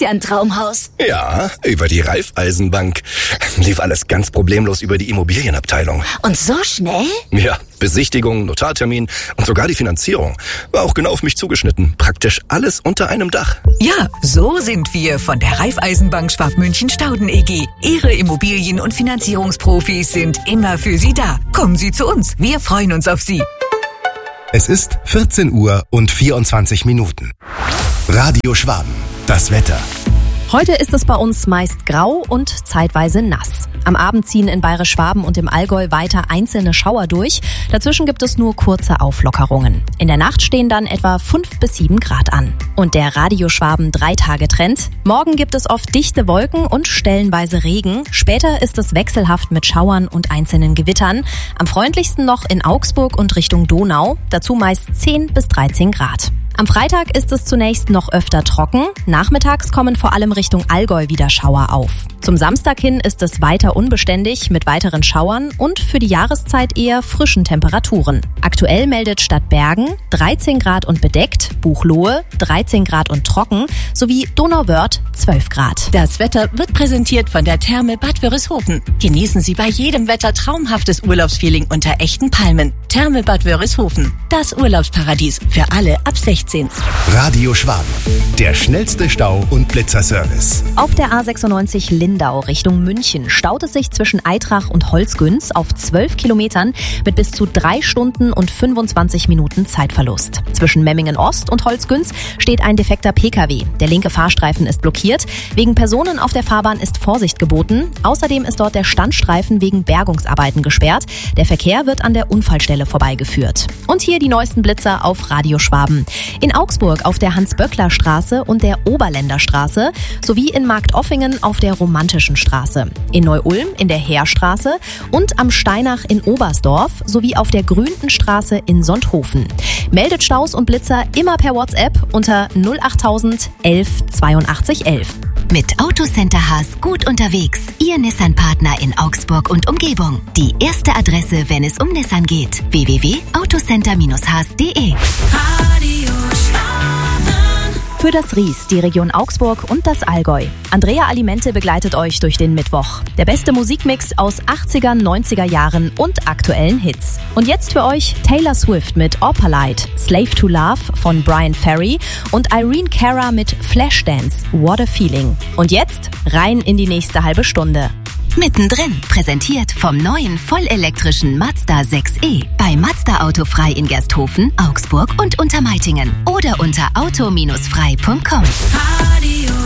ja ein Traumhaus. Ja, über die Raiffeisenbank. Lief alles ganz problemlos über die Immobilienabteilung. Und so schnell? Ja, Besichtigung, Notartermin und sogar die Finanzierung. War auch genau auf mich zugeschnitten. Praktisch alles unter einem Dach. Ja, so sind wir von der Raiffeisenbank Schwabmünchen-Stauden EG. Ihre Immobilien- und Finanzierungsprofis sind immer für Sie da. Kommen Sie zu uns, wir freuen uns auf Sie. Es ist 14 Uhr und 24 Minuten. Radio Schwaben, das Wetter. Heute ist es bei uns meist grau und zeitweise nass. Am Abend ziehen in Bayerisch-Schwaben und im Allgäu weiter einzelne Schauer durch. Dazwischen gibt es nur kurze Auflockerungen. In der Nacht stehen dann etwa 5 bis 7 Grad an. Und der Radio Schwaben 3-Tage-Trend. Morgen gibt es oft dichte Wolken und stellenweise Regen. Später ist es wechselhaft mit Schauern und einzelnen Gewittern. Am freundlichsten noch in Augsburg und Richtung Donau. Dazu meist 10 bis 13 Grad. Am Freitag ist es zunächst noch öfter trocken. Nachmittags kommen vor allem Richtung Allgäu wieder Schauer auf. Zum Samstag hin ist es weiter unbeständig mit weiteren Schauern und für die Jahreszeit eher frischen Temperaturen. Aktuell meldet Stadt Bergen 13 Grad und bedeckt, Buchloe 13 Grad und trocken sowie Donauwörth 12 Grad. Das Wetter wird präsentiert von der Therme Bad Wörishofen. Genießen Sie bei jedem Wetter traumhaftes Urlaubsfeeling unter echten Palmen. Therme Bad Wörishofen, das Urlaubsparadies für alle ab 16. Radio Schwaben, der schnellste Stau- und Blitzerservice. Auf der A96 Lindau Richtung München staut es sich zwischen Eitrach und Holzgünz auf 12 Kilometern mit bis zu 3 Stunden und 25 Minuten Zeitverlust. Zwischen Memmingen Ost und Holzgünz steht ein defekter Pkw. Der linke Fahrstreifen ist blockiert. Wegen Personen auf der Fahrbahn ist Vorsicht geboten. Außerdem ist dort der Standstreifen wegen Bergungsarbeiten gesperrt. Der Verkehr wird an der Unfallstelle vorbeigeführt. Und hier die neuesten Blitzer auf Radio Schwaben. In Augsburg auf der Hans-Böckler-Straße und der Oberländerstraße sowie in Marktoffingen auf der Romantischen Straße. In Neu-Ulm in der Heerstraße und am Steinach in Oberstdorf sowie auf der Grüntenstraße in Sonthofen. Meldet Staus und Blitzer immer per WhatsApp unter 08000 11 82 11. Mit Autocenter Haas gut unterwegs. Ihr Nissan-Partner in Augsburg und Umgebung. Die erste Adresse, wenn es um Nissan geht. www.autocenter-haas.de. Für das Ries, die Region Augsburg und das Allgäu. Andrea Alimente begleitet euch durch den Mittwoch. Der beste Musikmix aus 80er, 90er Jahren und aktuellen Hits. Und jetzt für euch Taylor Swift mit Opalite, Slave to Love von Brian Ferry und Irene Cara mit Flashdance, What a Feeling. Und jetzt rein in die nächste halbe Stunde. Mittendrin, präsentiert vom neuen vollelektrischen Mazda 6e. Bei Mazda Autofrei in Gersthofen, Augsburg und Untermeitingen. Oder unter auto-frei.com.